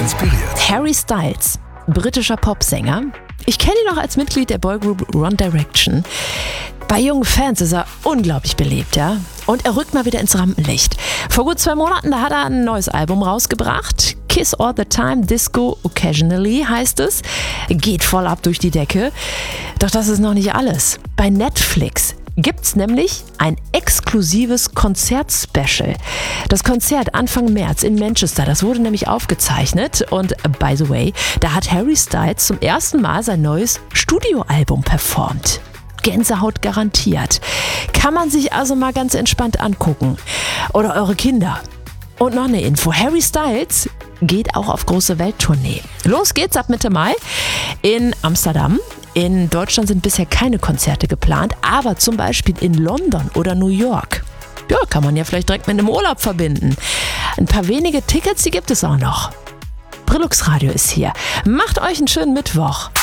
inspiriert. Harry Styles, britischer Popsänger. Ich kenne ihn noch als Mitglied der Boygroup One Direction. Bei jungen Fans ist er unglaublich beliebt, ja. Und er rückt mal wieder ins Rampenlicht. Vor gut 2 Monaten, da hat er ein neues Album rausgebracht. Kiss All the Time, Disco Occasionally heißt es. Geht voll ab durch die Decke. Doch das ist noch nicht alles. Bei Netflix gibt's nämlich ein exklusives Konzert-Special. Das Konzert Anfang März in Manchester, das wurde nämlich aufgezeichnet. Und by the way, da hat Harry Styles zum ersten Mal sein neues Studioalbum performt. Gänsehaut garantiert. Kann man sich also mal ganz entspannt angucken. Oder eure Kinder. Und noch eine Info. Harry Styles geht auch auf große Welttournee. Los geht's ab Mitte Mai in Amsterdam. In Deutschland sind bisher keine Konzerte geplant, aber zum Beispiel in London oder New York. Ja, kann man ja vielleicht direkt mit einem Urlaub verbinden. Ein paar wenige Tickets, die gibt es auch noch. Brillux Radio ist hier. Macht euch einen schönen Mittwoch.